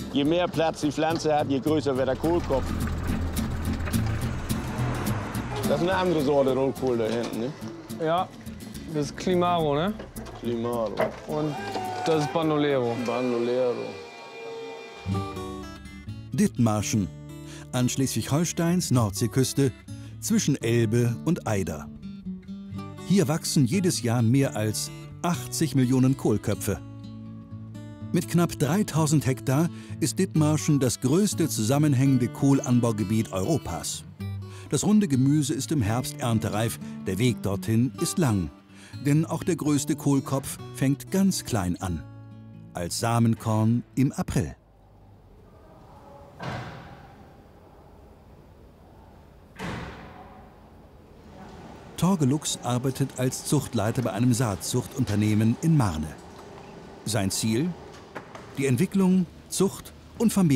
Je mehr Platz die Pflanze hat, je größer wird der Kohlkopf. Das ist eine andere Sorte Rotkohl da hinten, ne? Ja, das ist Climaro, ne? Climaro. Und das ist Bandolero. Bandolero. Dithmarschen, an Schleswig-Holsteins Nordseeküste zwischen Elbe und Eider. Hier wachsen jedes Jahr mehr als 80 Millionen Kohlköpfe. Mit knapp 3000 Hektar ist Dithmarschen das größte zusammenhängende Kohlanbaugebiet Europas. Das runde Gemüse ist im Herbst erntereif, der Weg dorthin ist lang. Denn auch der größte Kohlkopf fängt ganz klein an. Als Samenkorn im April. Torge Lux arbeitet als Zuchtleiter bei einem Saatzuchtunternehmen in Marne. Sein Ziel? Die Entwicklung, Zucht und Vermehrung